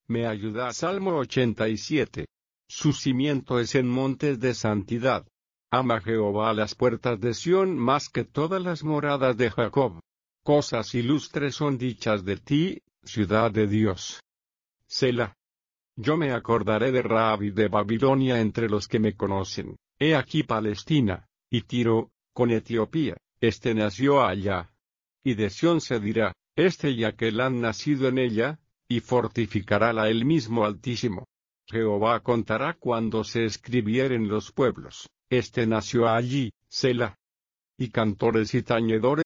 me ayuda. Salmo 87. Su cimiento es en montes de santidad. Ama Jehová las puertas de Sión más que todas las moradas de Jacob. Cosas ilustres son dichas de ti, ciudad de Dios. Selah. Yo me acordaré de Rahab y de Babilonia entre los que me conocen. He aquí Palestina, y Tiro, con Etiopía, este nació allá. Y de Sión se dirá, este y aquel han nacido en ella, y fortificarála el mismo Altísimo. Jehová contará cuando se escribieren los pueblos, este nació allí, Selah. Y cantores y tañedores